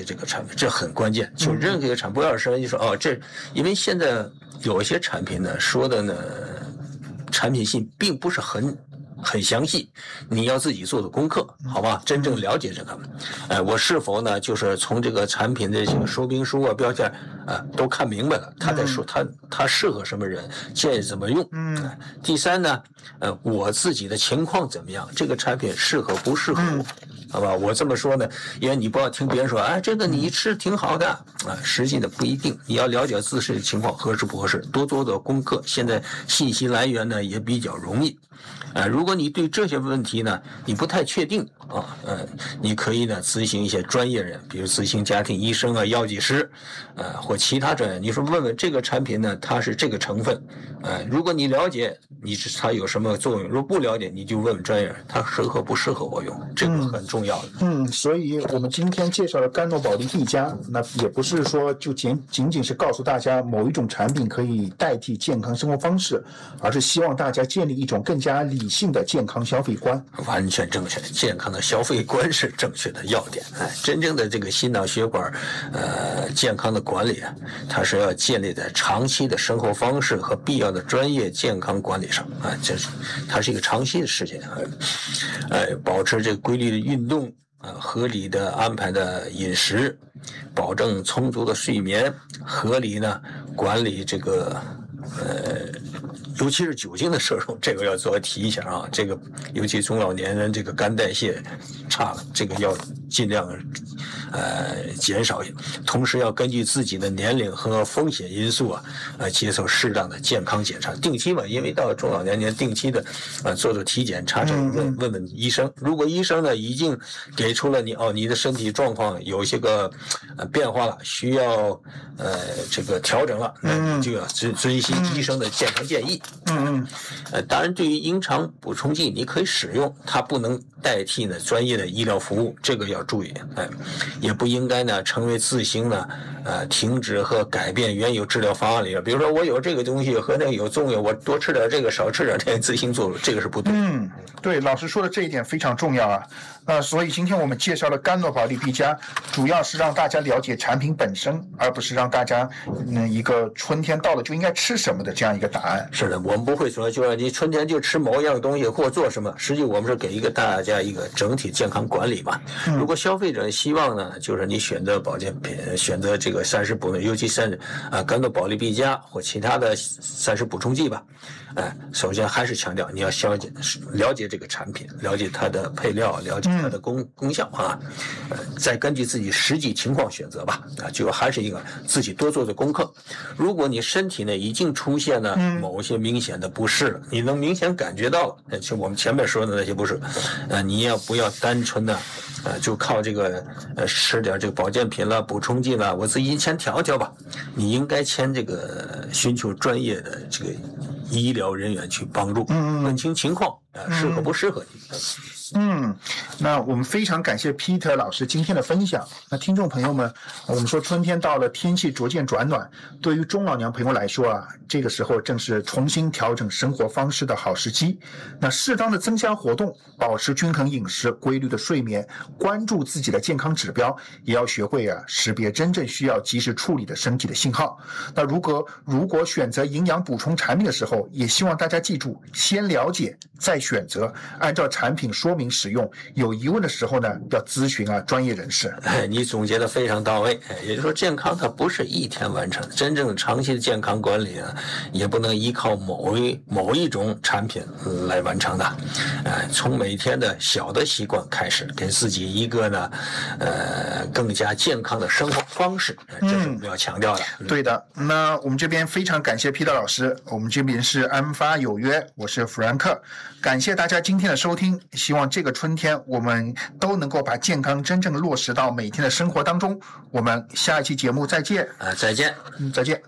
这个产品，这很关键。就任何一个产品，不要认为就说哦，这因为现在有一些产品呢说的呢，产品性并不是很详细，你要自己做的功课，好吧？真正了解这个，我是否呢，就是从这个产品的这个说明书啊、标签都看明白了，他在说他适合什么人，建议怎么用。第三呢，我自己的情况怎么样，这个产品适合不适合我。好吧，我这么说呢，因为你不要听别人说，这个你吃挺好的实际的不一定，你要了解自身的情况合适不合适，多做做功课。现在信息来源呢也比较容易，如果你对这些问题呢你不太确定你可以呢咨询一些专业人，比如咨询家庭医生啊、药剂师或其他专业。你说问问这个产品呢，它是这个成分，如果你了解，它有什么作用；如果不了解，你就问问专业人，它适合不适合我用，这个很重要的。 所以我们今天介绍了甘诺宝利 B 加，那也不是说就仅仅是告诉大家某一种产品可以代替健康生活方式，而是希望大家建立一种更加理性的健康消费观。 完全正确，健康的消费观是正确的要点。真正的这个心脑血管健康的管理它是要建立在长期的生活方式和必要的专业健康管理上它是一个长期的事情。保持这个规律的运动合理的安排的饮食，保证充足的睡眠，合理呢管理这个尤其是酒精的摄入，这个要做提一下这个尤其中老年人这个肝代谢差了，这个要尽量减少，同时要根据自己的年龄和风险因素接受适当的健康检查，定期嘛，因为到中老年定期的做做体检查查，问问医生。如果医生呢已经给出了你的身体状况有些个变化了，需要这个调整了，那你就要遵循医生的健康建议。当然对于营养补充剂你可以使用，它不能代替呢专业的医疗服务，这个要注意。也不应该呢成为自行呢停止和改变原有治疗方案里的，比如说我有这个东西和那个有作用，我多吃点这个少吃点这个，自行做这个是不对。 对，老师说的这一点非常重要所以今天我们介绍了甘诺宝利 B 加，主要是让大家了解产品本身，而不是让大家一个春天到了就应该吃什么的这样一个答案。 是的，我们不会说就让你春天就吃某样东西或做什么，实际我们是给大家一个整体健康管理嘛。如果消费者希望呢，就是你选择保健品，选择这个膳食补充，尤其甘诺宝利 B 加或其他的膳食补充剂吧。首先还是强调你要了解这个产品，了解它的配料，了解它的功效再根据自己实际情况选择吧。就还是一个自己多做的功课。如果你身体呢已经出现了某些明显的不适了，你能明显感觉到了，就我们前面说的那些不适，你要不要单纯的就靠这个吃点这个保健品了、补充剂了，我自己先调调吧。你应该寻求专业的这个医疗人员去帮助，问清情况适合不适合你。 那我们非常感谢 Peter 老师今天的分享。那听众朋友们，我们说春天到了，天气逐渐转暖，对于中老年朋友来说这个时候正是重新调整生活方式的好时机。那适当的增加活动，保持均衡饮食、规律的睡眠，关注自己的健康指标，也要学会识别真正需要及时处理的身体的信号。那如果选择营养补充产品的时候，也希望大家记住，先了解再选择，按照产品说明使用，有疑问的时候呢，要咨询专业人士。 你总结的非常到位。也就是说，健康它不是一天完成，真正长期的健康管理也不能依靠某一种产品来完成的。从每天的小的习惯开始，给自己一个呢更加健康的生活方式，这是我们要强调的。 对的。那我们这边非常感谢 Peter 老师，我们这边是安发有约，我是弗兰克，感谢大家今天的收听，希望这个春天我们都能够把健康真正落实到每天的生活当中。我们下一期节目再见。 再见。 再见。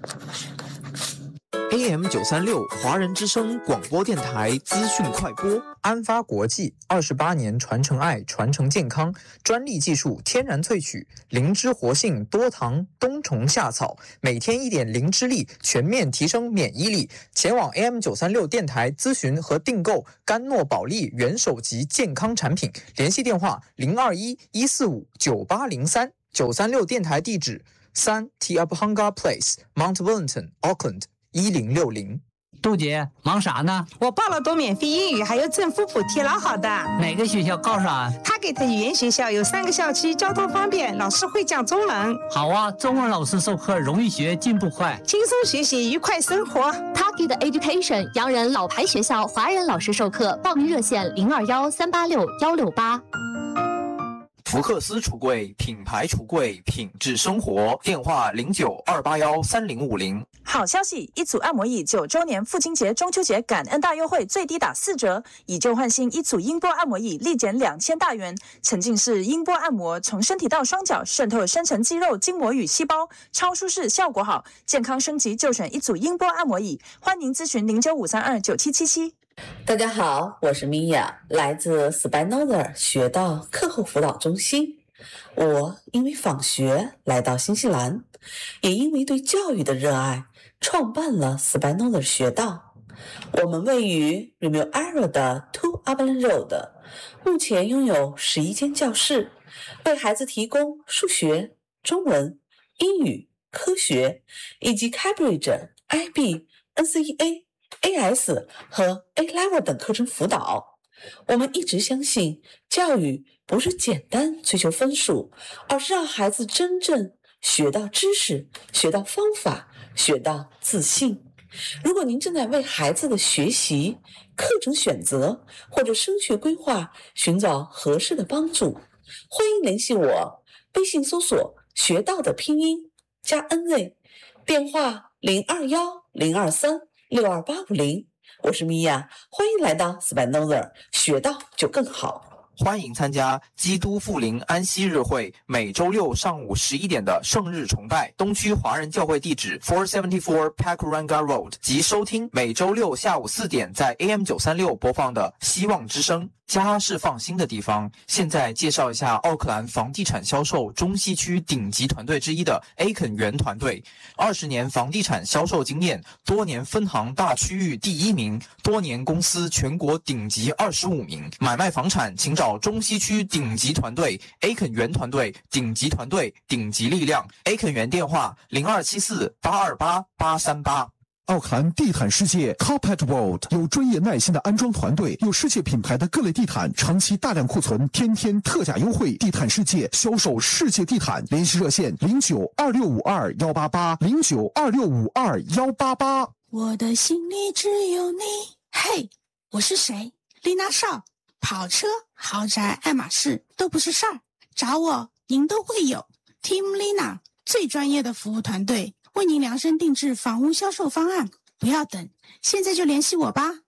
AM 936华人之声广播电台资讯快播，安发国际28年传承爱，传承健康，专利技术天然萃取，灵芝活性多糖冬虫夏草，每天1点灵芝力，全面提升免疫力。前往 AM 936电台咨询和订购甘诺宝利元首级健康产品，联系电话021-145-9803。 936电台地址3 Tiabhanga Place Mount Wellington Auckland 1060。 杜姐，忙啥呢？ 我报了多免费英语，还有政府补贴，老好的。 哪个学校告啥？ 他给的语言学校有3个校区，交通方便，老师会讲中文。 好啊，中文老师授课容易学，进步快， 轻松学习，愉快生活。 Taki 的 Education 洋人老牌学校，华人老师授课，报名热线0213861168。 福克斯橱柜，品牌橱柜，品质生活。电话0928135050。 好消息！一组按摩椅9周年父亲节、中秋节感恩大优惠，最低打4折，以旧换新，一组音波按摩椅立减2000大元。沉浸式音波按摩，从身体到双脚，渗透深层肌肉、筋膜与细胞，超舒适，效果好。健康升级就选一组音波按摩椅。欢迎咨询095329777。 大家好，我是米娅，来自 Spinoza 学道课后辅导中心。我因为访学来到新西兰，也因为对教育的热爱，创办了 Spinoza 学道。我们位于 Remuera 的 Two Upland Road， 目前拥有11间教室，为孩子提供数学、中文、英语、科学以及 Cambridge、IB、NCEA、AS 和 A-Level 等课程辅导。我们一直相信，教育不是简单追求分数，而是让孩子真正学到知识，学到方法，学到自信。如果您正在为孩子的学习、课程选择或者升学规划寻找合适的帮助，欢迎联系我，微信搜索学道的拼音加 NZ， 电话0210236285。我是米娅，欢迎来到 Spinoza， 学到就更好。 欢迎参加基督复临安息日会，每周六上午11点的圣日崇拜，东区华人教会地址474 Pakuranga Road， 及收听每周六下午4点在 AM936 播放的希望之声。家是放心的地方。现在介绍一下奥克兰房地产销售中西区顶级团队之一的 Aiken 园团队，20年房地产销售经验，多年分行大区域第1名，多年公司全国顶级25名。买卖房产请找中西区顶级团队 Aiken 园团队，顶级团队，顶级力量。Aiken 园电话0274828838。 奥克兰地毯世界 Carpet World 有专业耐心的安装团队，有世界品牌的各类地毯，长期大量库存，天天特价优惠。地毯世界销售世界地毯，联系热线092652188，092652188。 我的心里只有你。嘿，我是谁？丽娜少。跑车、豪宅、爱马仕都不是事儿，找我您都会有。Team Lina 最专业的服务团队，为您量身定制房屋销售方案，不要等，现在就联系我吧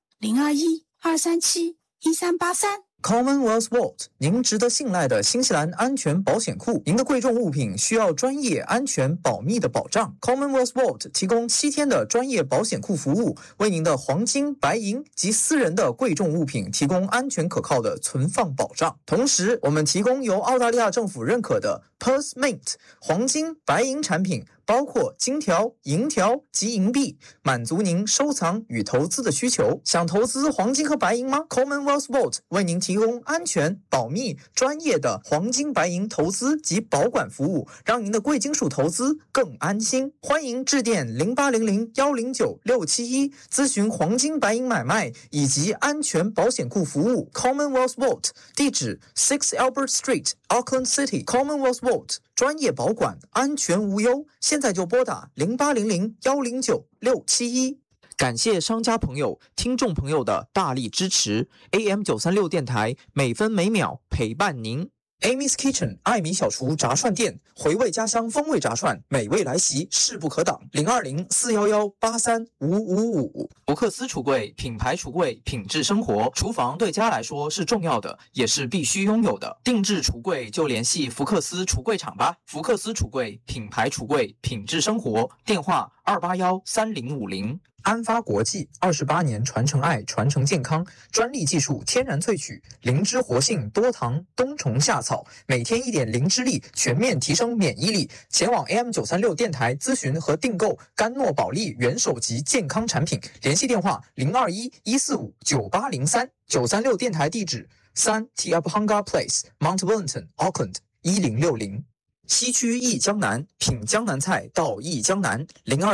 ，021-237-1383。 Commonwealth Vault， 您值得信赖的新西兰安全保险库。您的贵重物品需要专业、安全、保密的保障。Commonwealth Vault 提供7天的专业保险库服务，为您的黄金、白银及私人的贵重物品提供安全可靠的存放保障。同时，我们提供由澳大利亚政府认可的 Perth Mint 黄金、白银产品，包括金条、银条及银币，满足您收藏与投资的需求。想投资黄金和白银吗？ Commonwealth Vault 为您提供安全、保密、专业的黄金、白银投资及保管服务，让您的贵金属投资更安心。欢迎致电0800109671咨询黄金、白银买卖以及安全保险库服务。 Commonwealth Vault 地址6 Albert Street Auckland City。 Commonwealth Vault 专业保管，安全无忧。现在就拨打0800109671。感谢商家朋友、听众朋友的大力支持。AM936电台每分每秒陪伴您。Amy's Kitchen 艾米小厨炸串店，回味家乡风味炸串，美味来袭，势不可挡。020-411-83555。福克斯橱柜，品牌橱柜，品质生活。厨房对家来说是重要的，也是必须拥有的。定制橱柜就联系福克斯橱柜厂吧。福克斯橱柜，品牌橱柜，品质生活。电话281-3050。安发国际28年传承爱，传承健康，专利技术天然萃取，灵芝活性多糖冬虫夏草，每天1点灵芝粒，全面提升免疫力。前往 AM936 电台咨询和订购甘诺宝利元首级健康产品，联系电话021-145-9803。936电台地址3 Tiabhanga Place Mount Wellington Auckland 1060。 西区忆江南，品江南菜到忆江南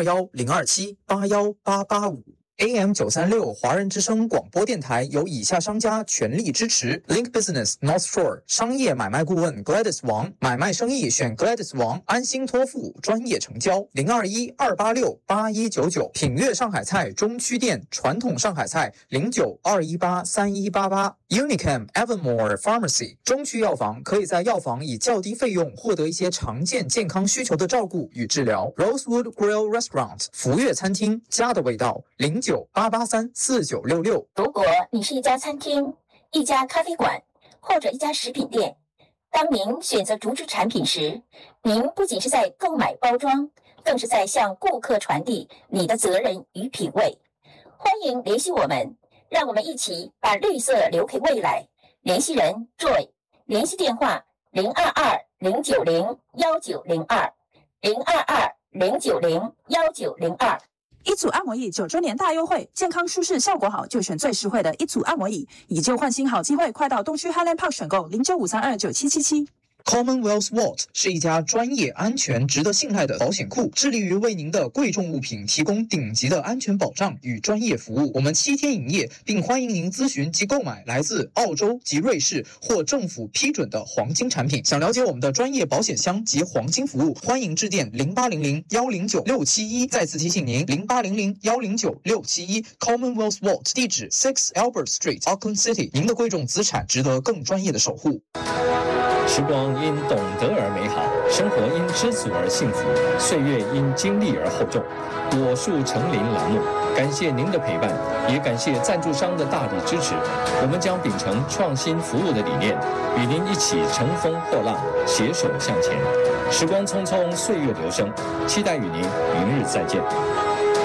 ，021-027-81885。AM 936华人之声广播电台由以下商家全力支持 ：Link Business North Shore 商业买卖顾问 Gladys 王，买卖生意选 Gladys 王，安心托付，专业成交。021-286-8199，品悦上海菜中区店，传统上海菜09-218-3188。Unicam Evermore Pharmacy 中区药房，可以在药房以较低费用获得一些常见健康需求的照顾与治疗。Rosewood Grill Restaurant 福悦餐厅，家的味道09-883-4966。 如果你是一家餐厅、一家咖啡馆或者一家食品店，当您选择竹制产品时，您不仅是在购买包装，更是在向顾客传递你的责任与品味。欢迎联系我们，让我们一起把绿色留给未来。联系人 Joy， 联系电话022-090-1902，022-090-1902。 一组按摩椅9周年大优惠，健康舒适效果好，就选最实惠的一组按摩椅，以旧换新好机会，快到东区 Highland Park 选购095329777。 Commonwealth Vault 是一家专业、安全、值得信赖的保险库，致力于为您的贵重物品提供顶级的安全保障与专业服务。我们7天营业，并欢迎您咨询及购买来自澳洲及瑞士或政府批准的黄金产品。想了解我们的专业保险箱及黄金服务，欢迎致电0800-109-671。再次提醒您，0800-109-671。Commonwealth Vault 地址6 Albert Street，Auckland City。您的贵重资产值得更专业的守护。 时光因懂得而美好，生活因知足而幸福，岁月因经历而厚重。果树成林栏目，感谢您的陪伴，也感谢赞助商的大力支持。我们将秉承创新服务的理念，与您一起乘风破浪，携手向前。时光匆匆，岁月流声，期待与您明日再见。